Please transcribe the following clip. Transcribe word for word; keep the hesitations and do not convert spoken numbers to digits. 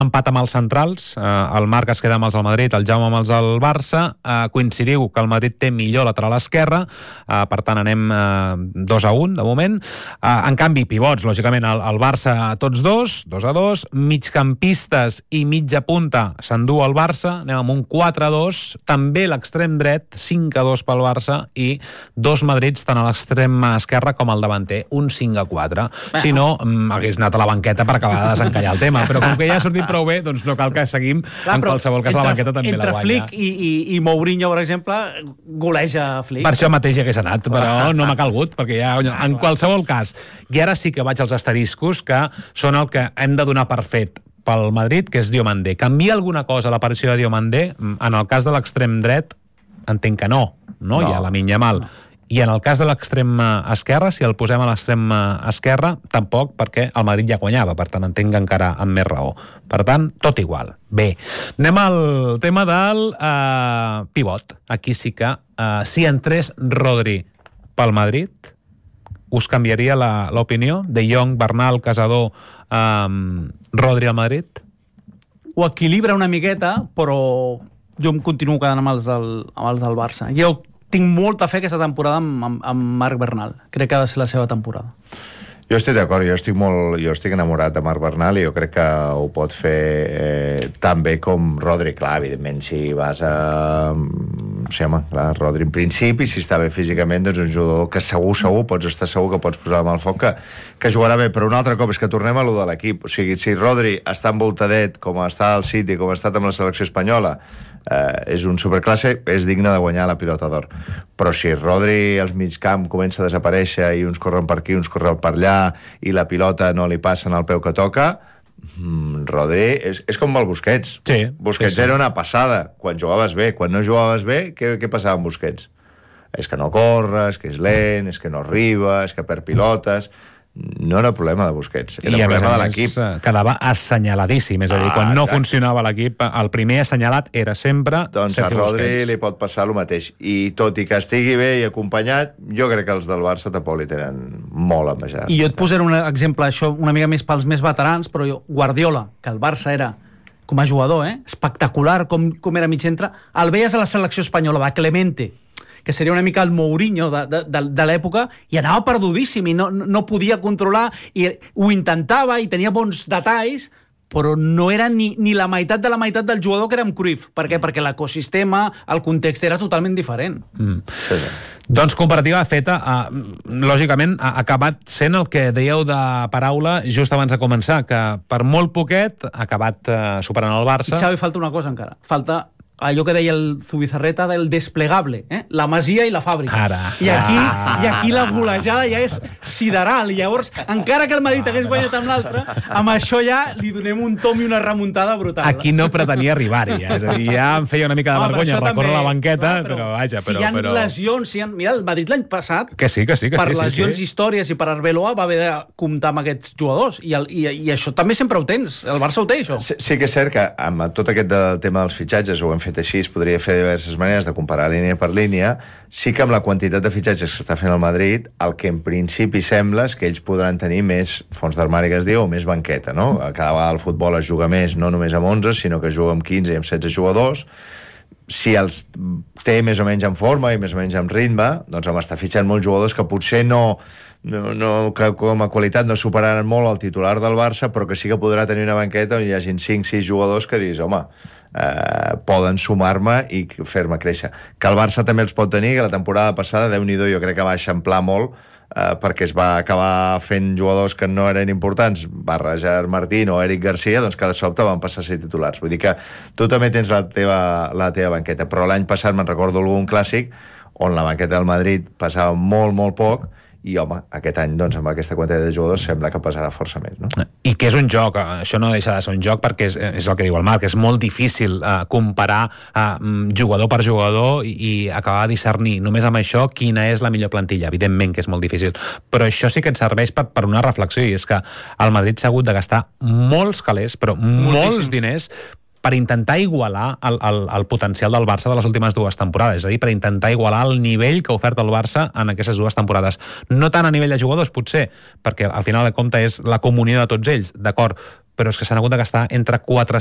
empat amb els centrals, eh, el Marc es queda amb els del Madrid, el Jaume amb els del Barça, eh, coincidiu que el Madrid té millor lateral esquerra, eh, per tant anem eh, dos a un de moment. Eh, en canvi, pivots, lògicament, el, el Barça tots dos, dos a dos, migcampistes i mitja punta s'endú el Barça, anem amb un quatre a dos, també l'extrem dret, cinc a dos pel Barça, i dos Madrids tant a l'extrem esquerra com al davanter, un cinc a quatre. Bueno. Si no, hagués anat a la banqueta per acabar de desencallar el tema, però com que ja ha sortit prou bé, doncs no cal que seguim. Clar, en qualsevol cas entre, la banqueta també la guanya. Entre Flick i, i, i Mourinho, per exemple, goleja Flick. Per això mateix hi hagués anat, però no m'ha calgut, perquè ja, en qualsevol cas, i ara sí que vaig als asteriscos, que són el que hem de donar per fet pel Madrid, que és Diomandé. Canvia alguna cosa l'aparició de Diomandé? En el cas de l'extrem dret, entenc que no, no? no. Hi ha la Lamine Yamal. No. I en el cas de l'extrem esquerra, si el posem a l'extrem esquerra, tampoc, perquè el Madrid ja guanyava, per tant entenc encara amb més raó. Per tant, tot igual. Bé, anem al tema del eh, pivot. Aquí sí que, eh, si entrés Rodri pel Madrid, us canviaria l'opinió? De Jong, Bernal, Casador, eh, Rodri al Madrid? Ho equilibra una miqueta, però jo em continuo quedant amb els del, amb els del Barça. Jo tinc molta fe aquesta temporada amb, amb, amb Marc Bernal. Crec que ha de ser la seva temporada. Jo estic d'acord, jo estic molt, jo estic enamorat de Marc Bernal i jo crec que ho pot fer eh, tan bé com Rodri. Clar, evidentment, si vas a... No sé, home, clar, Rodri en principi, si està bé físicament, doncs un jugador que segur, segur, pots estar segur que pots posar amb el foc, que, que jugarà bé. Però un altre cop és que tornem a lo de l'equip. O sigui, si Rodri està envoltadet, com està al City, com ha estat amb la selecció espanyola, eh, és un superclasse, és digne de guanyar la pilota d'or. Però si Rodri al mig camp comença a desaparèixer i uns corren per aquí, uns corren per allà i la pilota no li passa en el peu que toca, mm, Rodri és, és com el Busquets. Sí, Busquets sí, sí. era una passada quan jugaves bé. Quan no jugaves bé, què, què passava amb Busquets? És que no corre, és que és lent, és que no arriba, és que perd pilotes. No era problema de Busquets, era I problema de més, l'equip. Quedava assenyaladíssim, és a dir, Ah, quan no exacte. funcionava l'equip, el primer assenyalat era sempre Doncs a Sergio Rodri Busquets. li pot passar el mateix. I tot i que estigui bé i acompanyat, jo crec que els del Barça tampoc li tenen molt envejat. I jo et posaré un exemple, això una mica més pels més veterans, però jo, Guardiola, que el Barça era com a jugador, eh? espectacular com, com era mig centre, el veies a la selecció espanyola, de Clemente, que seria una mica el Mourinho de, de, de, de l'època, i anava perdudíssim i no, no podia controlar, i ho intentava i tenia bons detalls, però no era ni, ni la meitat de la meitat del jugador que era amb Cruyff. Per què? Perquè l'ecosistema, el context era totalment diferent. Mm. Sí, sí. Doncs comparativa feta, uh, lògicament ha acabat sent el que dèieu de paraula just abans de començar, que per molt poquet ha acabat uh, superant el Barça. I Xavi, falta una cosa encara. Falta allò que deia el Zubizarreta del desplegable, eh? La masia i la fàbrica. Ara. I aquí, ah, i aquí la golejada ja és sideral. I llavors, encara que el Madrid hagués guanyat amb l'altre, amb això ja li donem un tom i una remuntada brutal. Aquí no pretenia arribar-hi, ja. És a dir, ja em feia una mica de Home, vergonya recórrer també, la banqueta, clar, però, però vaja, però... Si hi ha però... lesions, si hi ha... Mira, el Madrid l'any passat, que sí, que sí, que per sí, lesions sí, sí. històries i per Arbeloa, va haver de comptar amb aquests jugadors. I, el, i, i això també sempre ho tens. El Barça ho té, això. Sí, sí que és cert que amb tot aquest del tema dels fitxatges, ho hem fet així, es podria fer de diverses maneres de comparar línia per línia. Sí que amb la quantitat de fitxatges que està fent el Madrid, el que en principi sembla és que ells podran tenir més fons d'armari, que es diu, o més banqueta, no? Cada vegada el futbol es juga més, no només amb onze, sinó que es juga amb quinze i amb setze jugadors. Si els té més o menys en forma i més o menys en ritme, doncs home, està fitxant molts jugadors que potser no, no, no que com a qualitat no superaran molt el titular del Barça, però que sí que podrà tenir una banqueta on hi hagin cinc sis jugadors que diguis, home, eh, poden sumar-me i fer-me créixer. Que el Barça també els pot tenir, que la temporada passada, Déu-n'hi-do, jo crec que va eixamplar molt, eh, perquè es va acabar fent jugadors que no eren importants, barra Gerard Martín o Eric Garcia, doncs cada sobte van passar a ser titulars. Vull dir que tu també tens la teva, la teva banqueta, però l'any passat me'n recordo algun clàssic on la banqueta del Madrid passava molt, molt poc, i home, aquest any, doncs, amb aquesta quantitat de jugadors sembla que passarà força més, no? I que és un joc, això no deixa de ser un joc perquè és, és el que diu el Marc, és molt difícil eh, comparar eh, jugador per jugador i, i acabar de discernir només amb això quina és la millor plantilla. Evidentment que és molt difícil, però això sí que ens serveix per, per una reflexió, i és que el Madrid s'ha hagut de gastar molts calés, però molts diners per intentar igualar el, el, el potencial del Barça de les últimes dues temporades, és a dir, per intentar igualar el nivell que ha ofert el Barça en aquestes dues temporades. No tant a nivell de jugadors, potser, perquè al final de compte és la comunió de tots ells, d'acord, però és que s'han hagut de gastar entre